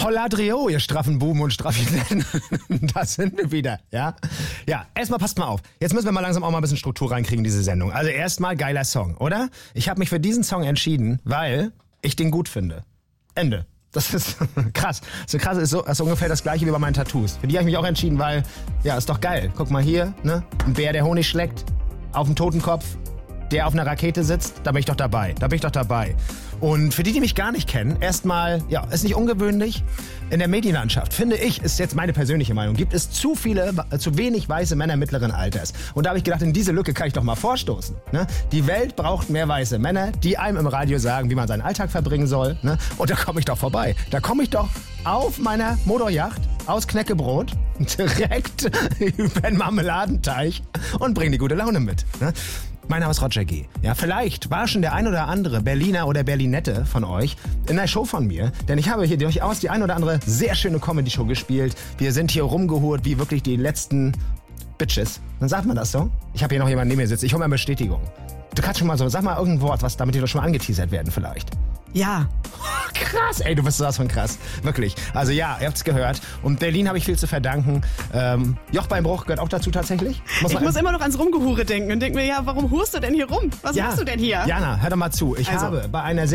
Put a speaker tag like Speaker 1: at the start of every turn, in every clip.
Speaker 1: Holladrio, ihr straffen Buben und Straffiletten. Da sind wir wieder, ja? Ja, erstmal passt mal auf. Jetzt müssen wir mal langsam auch mal ein bisschen Struktur reinkriegen in diese Sendung. Also erstmal geiler Song, oder? Ich habe mich für diesen Song entschieden, weil ich den gut finde. Ende. Das ist krass. So krass ist so ungefähr das gleiche wie bei meinen Tattoos. Für die habe ich mich auch entschieden, weil, ja, ist doch geil. Guck mal hier, ne? Ein Bär, der Honig schleckt, auf dem Totenkopf, der auf einer Rakete sitzt, da bin ich doch dabei. Und für die mich gar nicht kennen, erstmal, ja, ist nicht ungewöhnlich. In der Medienlandschaft, finde ich, ist jetzt meine persönliche Meinung, gibt es zu wenig weiße Männer mittleren Alters. Und da habe ich gedacht, in diese Lücke kann ich doch mal vorstoßen. Ne? Die Welt braucht mehr weiße Männer, die einem im Radio sagen, wie man seinen Alltag verbringen soll. Ne? Und da komme ich doch vorbei. Da komme ich doch auf meiner Motoryacht aus Knäckebrot direkt über den Marmeladenteich und bringe die gute Laune mit. Ne? Mein Name ist Roger G. Ja, vielleicht war schon der ein oder andere Berliner oder Berlinette von euch in der Show von mir. Denn ich habe hier durchaus die ein oder andere sehr schöne Comedy-Show gespielt. Wir sind hier rumgehurt wie wirklich die letzten Bitches. Dann sagt man das so? Ich habe hier noch jemanden neben mir sitzen. Ich hole mal Bestätigung. Du kannst schon mal so, sag mal irgendein Wort, was damit die doch schon mal angeteasert werden vielleicht.
Speaker 2: Ja.
Speaker 1: Krass, ey, du bist sowas von krass. Wirklich. Also ja, ihr habt's gehört. Und Berlin habe ich viel zu verdanken. Jochbeinbruch gehört auch dazu tatsächlich.
Speaker 2: Ich muss immer noch ans Rumgehure denken und denke mir, ja, warum hurst du denn hier rum? Was machst du denn hier?
Speaker 1: Jana, hör doch mal zu. Ich habe bei einer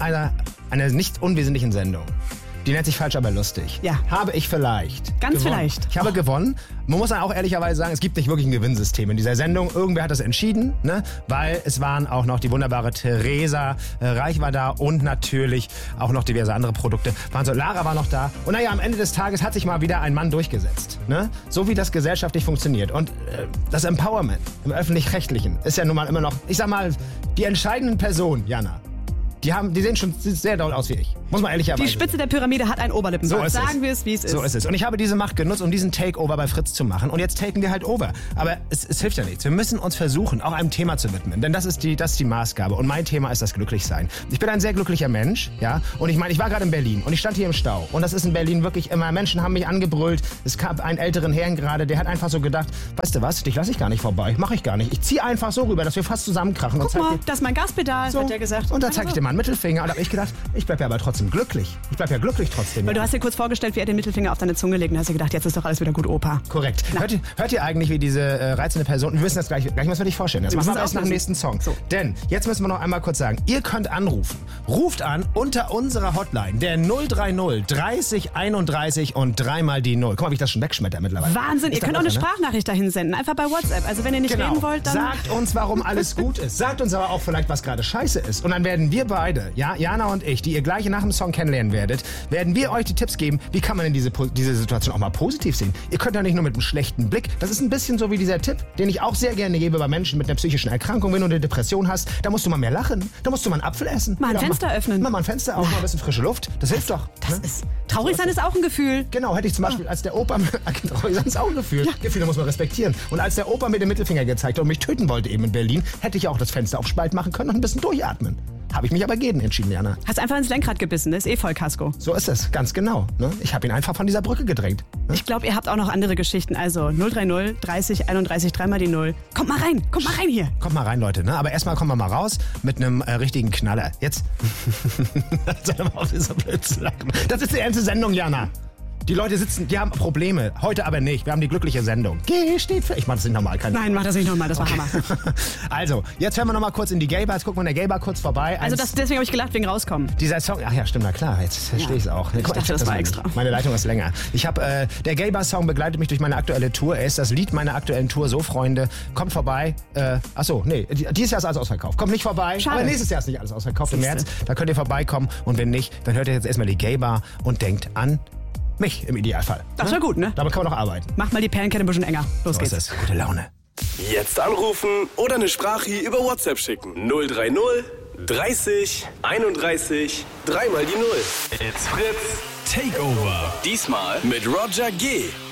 Speaker 1: nicht unwesentlichen Sendung, die nennt sich Falsch, aber lustig.
Speaker 2: Ja.
Speaker 1: Habe ich vielleicht
Speaker 2: Ganz
Speaker 1: gewonnen.
Speaker 2: vielleicht.
Speaker 1: Ich habe gewonnen. Man muss dann auch ehrlicherweise sagen, es gibt nicht wirklich ein Gewinnsystem in dieser Sendung. Irgendwer hat das entschieden, ne? Weil es waren auch noch die wunderbare Theresa Reich war da und natürlich auch noch diverse andere Produkte. Lara war noch da. Und naja, am Ende des Tages hat sich mal wieder ein Mann durchgesetzt. Ne? So wie das gesellschaftlich funktioniert. Und das Empowerment im Öffentlich-Rechtlichen ist ja nun mal immer noch, ich sag mal, die entscheidenden Personen, Jana. Die sehen schon sehr doll aus wie ich. Muss man ehrlicherweise.
Speaker 2: Die Spitze der Pyramide hat ein Oberlippenbart. Sagen wir es, wie es ist.
Speaker 1: So ist es. Und ich habe diese Macht genutzt, um diesen Takeover bei Fritz zu machen. Und jetzt taken wir halt over. Aber es hilft ja nichts. Wir müssen uns versuchen, auch einem Thema zu widmen. Denn das ist die Maßgabe. Und mein Thema ist das Glücklichsein. Ich bin ein sehr glücklicher Mensch. Ja. Und ich meine, ich war gerade in Berlin. Und ich stand hier im Stau. Und das ist in Berlin wirklich immer. Menschen haben mich angebrüllt. Es gab einen älteren Herrn gerade, der hat einfach so gedacht, weißt du was, dich lasse ich gar nicht vorbei. Mach ich gar nicht. Ich ziehe einfach so rüber, dass wir fast zusammenkrachen.
Speaker 2: Guck mal, das ist mein Gaspedal, hat der gesagt.
Speaker 1: Und da zeige ich dir mal einen Mittelfinger. Und da habe ich gedacht, ich bleib ja aber trotzdem glücklich. Ich bleib ja glücklich trotzdem.
Speaker 2: Weil du hast dir kurz vorgestellt, wie er den Mittelfinger auf deine Zunge legt und hast dir gedacht, jetzt ist doch alles wieder gut, Opa.
Speaker 1: Korrekt. Hört ihr eigentlich, wie diese reizende Person, wir müssen das gleich müssen wir dich vorstellen. Das machen wir erst nach dem nächsten Song. So. Denn jetzt müssen wir noch einmal kurz sagen, ihr könnt anrufen. Ruft an unter unserer Hotline, der 030 30 31 und dreimal die 0. Guck mal, wie ich das schon wegschmetter mittlerweile.
Speaker 2: Wahnsinn, ihr könnt auch eine Sprachnachricht dahin senden, einfach bei WhatsApp. Also wenn ihr nicht reden wollt, dann...
Speaker 1: Sagt uns, warum alles gut ist. Sagt uns aber auch vielleicht, was gerade scheiße ist. Und dann werden wir beide, ja, Jana und ich, die ihr gleich nach dem Song kennenlernen werdet, werden wir euch die Tipps geben, wie kann man denn diese Situation auch mal positiv sehen. Ihr könnt ja nicht nur mit einem schlechten Blick, das ist ein bisschen so wie dieser Tipp, den ich auch sehr gerne gebe bei Menschen mit einer psychischen Erkrankung, wenn du eine Depression hast, da musst du mal mehr lachen, da musst du mal einen Apfel essen.
Speaker 2: Mal ein Fenster öffnen.
Speaker 1: Mal ein Fenster auf, mal ein bisschen frische Luft, das hilft doch.
Speaker 2: Das ist, traurig sein ist auch ein Gefühl.
Speaker 1: Genau, hätte ich zum Beispiel, als der Opa, traurig sein ist auch ein Gefühl. Ja. Gefühle muss man respektieren. Und als der Opa mir den Mittelfinger gezeigt hat und mich töten wollte eben in Berlin, hätte ich auch das Fenster auf Spalt machen können und ein bisschen durchatmen. Habe ich mich aber gegen entschieden, Jana.
Speaker 2: Hast einfach ins Lenkrad gebissen, das ist voll Kasko.
Speaker 1: So ist es, ganz genau. Ne? Ich habe ihn einfach von dieser Brücke gedrängt. Ne?
Speaker 2: Ich glaube, ihr habt auch noch andere Geschichten. Also 030 30 31 dreimal die 0. Kommt mal rein hier.
Speaker 1: Kommt mal rein, Leute. Ne? Aber erstmal kommen wir mal raus mit einem richtigen Knaller. Jetzt. Das ist die ernste Sendung, Jana. Die Leute sitzen, die haben Probleme. Heute aber nicht. Wir haben die glückliche Sendung. G steht für... Ich mach das nicht nochmal.
Speaker 2: Nein, mach das nicht nochmal. Das war Hammer.
Speaker 1: Also, jetzt hören wir nochmal kurz in die Gay-Bar. Jetzt gucken wir in der Gay-Bar kurz vorbei.
Speaker 2: Also deswegen habe ich gelacht, wegen rauskommen.
Speaker 1: Dieser Song... Ach ja, stimmt, na klar. Jetzt verstehe ich es auch.
Speaker 2: Ich dachte, das war extra.
Speaker 1: Meine Leitung ist länger. Der Gay-Bar-Song begleitet mich durch meine aktuelle Tour. Er ist das Lied meiner aktuellen Tour. So, Freunde, kommt vorbei. Dieses Jahr ist alles ausverkauft. Kommt nicht vorbei.
Speaker 2: Schade.
Speaker 1: Aber nächstes Jahr ist nicht alles ausverkauft. Im März, da könnt ihr vorbeikommen. Und wenn nicht, dann hört ihr jetzt erstmal die Gay-Bar und denkt an... mich im Idealfall.
Speaker 2: Das wäre gut, ne?
Speaker 1: Damit kann man noch arbeiten.
Speaker 2: Mach mal die Perlenkette ein bisschen enger. Los geht's.
Speaker 1: Ist das. Gute Laune.
Speaker 3: Jetzt anrufen oder eine Sprachie über WhatsApp schicken. 030 30 31 dreimal die 0. It's Fritz Takeover. Diesmal mit Roger G.